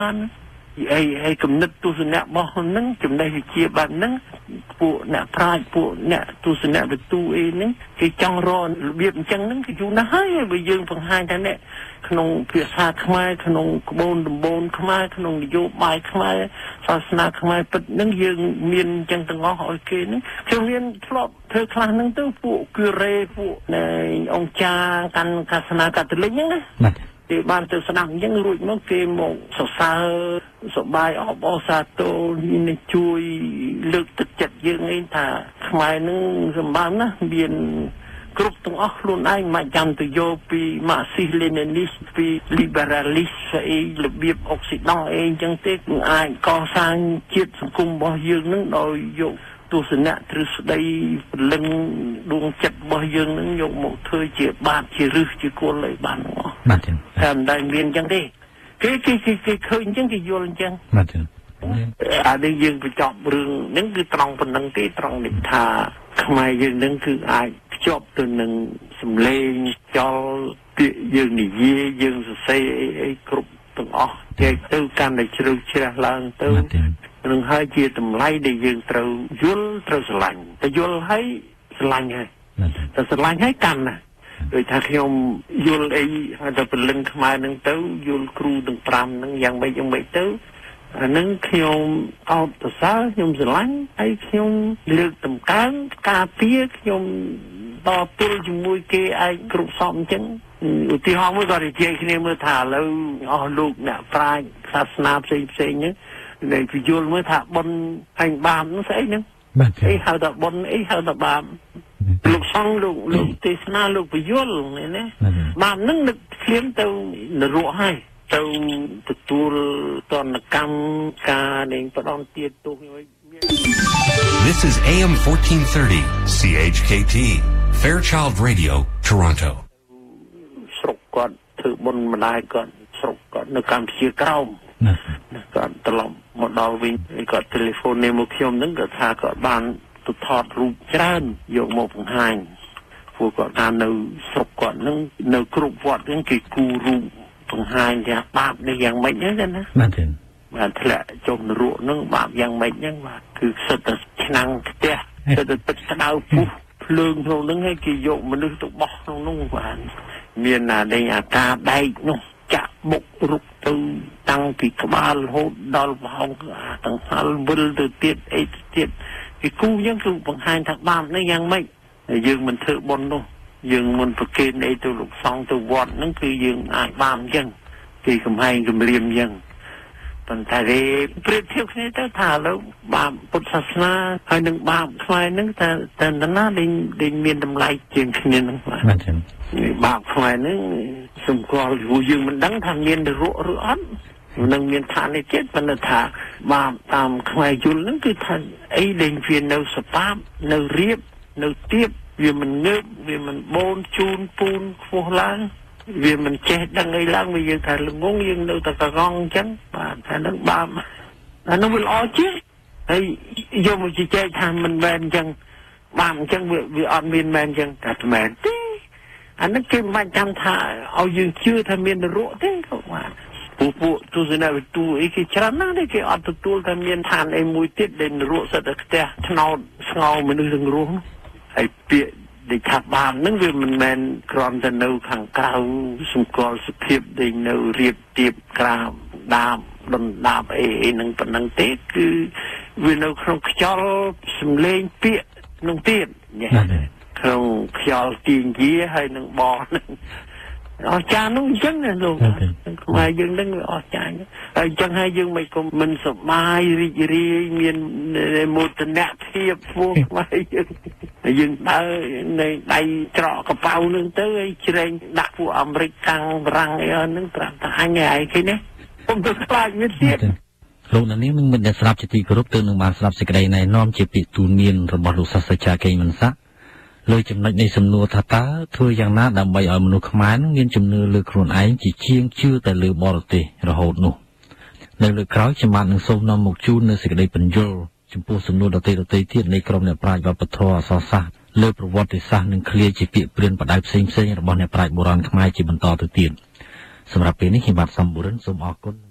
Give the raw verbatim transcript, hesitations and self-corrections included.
ไอ้ไอ้กำหนดตุสนะบ่ហ្នឹងចំណេះវិជាបែបហ្នឹងពួកអ្នកប្រាជ្ញពួកអ្នកទុសនៈវិទូអីហ្នឹងគេចង់រករបៀបអញ្ចឹងហ្នឹងគេយូរណាស់ហើយបើយើងបង្ហាញថាអ្នកក្នុងភាសាខ្មែរក្នុងក្បូនដំបូនខ្មែរក្នុងនយោបាយខ្មែរសាសនាខ្មែរពិតហ្នឹងយើងមានអញ្ចឹងទាំងអស់ឲ្យគេហ្នឹងខ្ញុំមានធ្លាប់ធ្វើខ្លះហ្នឹងទៅពួកគូរ៉េពួកអង្គការកាន់សាសនាកាតូលិកហ្នឹងណាគេបានទៅស្ដាប់អញ្ចឹងរួចមកគេមកសរសើរសប្បាយអបអរសាទរនេះជួយលើកទឹកចិត្តយើងឯងថាខ្មែរនឹងសម្បើមណាស់មានគ្រប់ទាំងអស់ខ្លួនឯងមិនចាំទៅយកពីម៉ាស៊ីសលេនីនីសពី liberalist អីរបៀបអុកស៊ីដង់អីអញ្ចឹងទេមិនអាចកសាងជាតិសង្គមរបស់យើងនឹងដោយយកទស្សនៈទ្រឹស្ដីពលឹងដួងចិត្តរបស់យើងនឹងយកមកធ្វើជាបាបជារឹសជាគល់ឲ្យបានអស់បាទតែមិនដែលមានអញ្ចឹងទេគេគេគេឃើញអញ្ចឹងគេយល់អញ្ចឹងបាទអានេះយើងបញ្ចប់រឿងហ្នឹងគឺត្រង់ប៉ុណ្្នឹងទេត្រង់នេះថាខ្មែរយើងនឹងគឺអាចភ្ជាប់ទៅនឹងសម្លេងចលពាក្យយើងនិយាយយើងសរសេរអីអីគ្រប់ទាំងអស់គេទៅកាន់តែជ្រៅជ្រះឡើងទៅនឹងហើយជាតម្លៃដែលយើងត្រូវយល់ត្រូវស្រឡាញ់តែយល់ហើយស្រឡាញ់ហើយតែស្រឡាញ់ហើយកាន់ណាដោយថាខ្ញុំយល់អីហើយតែពលឹងខ្មែរនឹងទៅយល់គ្រូទាំងប្រាំហ្នឹងយ៉ាងម៉េចយ៉ាងម៉េចទៅអានឹងខ្ញុំអោតប្រសើរខ្ញុំស្រឡាញ់ហើយខ្ញុំលើកតម្កើងការពារខ្ញុំតទល់ជាមួយគេឯងគ្រប់សពអញ្ចឹងឧទាហរណ៍មួយក៏និយាយគ្នាមើលថាឥឡូវអស់លោកអ្នកប្រាជ្ញសាសនាផ្សេងផ្សេងហ្នឹងដែលពយល់មើលថាបុណ្យអញបាបហ្នឹងស្អីហ្នឹងអីហៅថាបុណ្យអីហៅថាបាបលោកសង្ឃលោកលោកទេសនាលោកពយល់ណាបាបហ្នឹងនឹកឃ្លានទៅនរកហើយទៅទទួលតនកម្មការនៃផ្ដន់ទៀតទោសខ្ញុំ This is A M fourteen thirty C H K T Fairchild Radio Toronto ស្រុកគាត់ធ្វើបុណ្យម្ដាយគាត់ស្រុកគាត់នៅកម្ពុជាក្រោមគាត់ត្រឡប់មកដល់វិញគាត់ទូរស័ព្ទនេះមកខ្ញុំហ្នឹងគាត់ថាគាត់បានទៅថតរូបច្រើនយកមកបង្ហាញពួកគាត់ថានៅស្រុកគាត់ហ្នឹងនៅគ្រប់វត្តហ្នឹងគេគូររូបបង្ហាញថាបាបនេះយ៉ាងម៉េចហ្នឹងណាបាទបាទធ្លាក់ចុះនរកហ្នឹងបាបយ៉ាងម៉េចហ្នឹងបាទគឺសិតតែឆ្នាំងផ្ទះសិតតែទឹកក្តៅពុះភ្លើងក្នុងហ្នឹងឲ្យគេយកមនុស្សទៅបោះក្នុងហ្នឹងបាទមានអាដេញអាការដែកនោះចាក់មុខរុកទៅតាំងពីក្បាលរហូតដល់ប្រហោងទាំងហល់វិលទៅទៀតអីទៀតគេគូអញ្ចឹងគឺបង្ហាញថាបាបនេះយ៉ាងម៉េចយើងមិនធ្វើបុណ្យនោះយើងមិនប្រគេនអីទៅលោកសង្ឃទៅវត្តហ្នឹងគឺយើងអាចបាបអញ្ចឹងគេកំហែងគម្រាមអញ្ចឹងប៉ុន្តែប្រៀបធៀបគ្នាទៅថាឥឡូវបាបពុទ្ធសាសនាហើយនឹងបាបខ្មែរហ្នឹងតែតែណាដែលដែលមានតម្លៃជាងគ្នាហ្នឹងបាទបាបខ្មែរហ្នឹងសម្គាល់ព្រោះយើងមិនដឹងថាមាននរកឬអត់នឹងមានឋាននេះទៀតប៉ុន្តែថាបាបតាមខ្មែរយល់ហ្នឹងគឺថាអីដែលវានៅសបាបនៅរៀបនៅទៀបវាមិនងើបវាមិនបូនជូនពូនខ្ពស់ឡើងវាមិនចេះដឹងអីឡើងវាយើងថាល្ងងយើងនៅតែកកងអញ្ចឹងបាទថានឹងបាបអានោះវាល្អជាងហើយយកមកជជែកថាមិនមែនអញ្ចឹងបាបអញ្ចឹងវាវាអត់មានមែនអញ្ចឹងតែមែនទេអានោះគេមិនចាំថាឲ្យយើងជឿថាមាននរកទេគាត់បាទពួកពួកទស្សនវិទូអីគេច្រើនណាស់ទេគេអត់ទទួលថាមានឋានអីមួយទៀតដែលនរកសិតតែផ្ទះថ្នោតស្ងោមនុស្សទាំងរស់ហើយពាក្យដែលថាបាបហ្នឹងវាមិនមែនគ្រាន់តែនៅខាងក្រៅសម្គាល់សភាពដែលនៅរៀបទៀបក្រាបដាបដុនដាបអីអីហ្នឹងប៉ុណ្ណឹងទេគឺវានៅក្នុងខ្យល់សំឡេងពាក្យនោះទៀតក្នុងខ្យល់ទាញយាហើយនឹងបោះហ្នឹងអស្ចារ្យនោះអញ្ចឹងណាលោកខ្មែរយើងហ្នឹងវាអស្ចារ្យហើយអញ្ចឹងហើយយើងមិនគុំមិនសប្បាយរីករាយមានមោទនភាពពួកខ្មែរយើងយើងដើរនៅដៃច្រកកប៉ៅហ្នឹងទៅឲ្យជ្រែងដាក់ពួកអាមេរិកកាំងបារាំងអីហ្នឹងប្រាប់ថាអញឯងគេនេះខ្ញុំទៅខ្លាចវាទៀតលោកនាងនឹងមិនដែលស្រាប់ជាទីគោរពទើបនឹងបានស្រាប់សេចក្តីណែនាំជាពាក្យទូន្មានរបស់លោកសាស្ត្រាចារ្យកេងមិនស័ក្តិលើចំណុចនៃសំណួរថាតើធ្វើយ៉ាងណាដើម្បីឲ្យមនុស្សខ្មែរនឹងមានជំនឿលើខ្លួនឯងជាជាងជឿតែលើបរទេសរហូតនោះនៅលើក្រោយខ្ញុំបាននឹងសូមនាំមកជូននៅសេចក្តីបញ្យល់ចំពោះសំណួរដទៃៗទៀតនៃក្រុមអ្នកប្រាជ្ញវប្បធម៌អក្សរសាស្ត្រលើប្រវត្តិសាស្ត្រនិងឃ្លាជាពាក្យព្រានបដៅផ្សេងៗរបស់អ្នកប្រាជ្ញបុរាណខ្មែរជាបន្តទៅទៀតសម្រាប់ពេលនេះខ្ញុំបាទសំបុរិនសូមអរគុណ